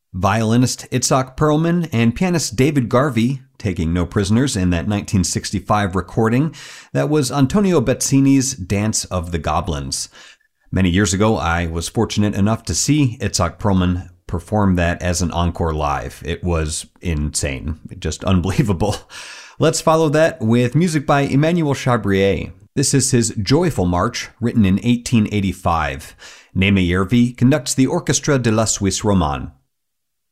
Violinist Itzhak Perlman and pianist David Garvey taking no prisoners in that 1965 recording that was Antonio Bezzini's Dance of the Goblins. Many years ago, I was fortunate enough to see Itzhak Perlman perform that as an encore live. It was insane, just unbelievable. Let's follow that with music by Emmanuel Chabrier. This is his Joyful March, written in 1885. Neeme Järvi conducts the Orchestra de la Suisse Romande.